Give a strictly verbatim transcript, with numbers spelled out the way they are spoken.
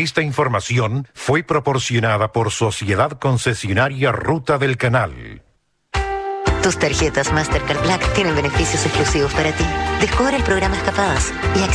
Esta información fue proporcionada por Sociedad Concesionaria Ruta del Canal. Tus tarjetas Mastercard Black tienen beneficios exclusivos para ti. Descubre el programa Escapadas y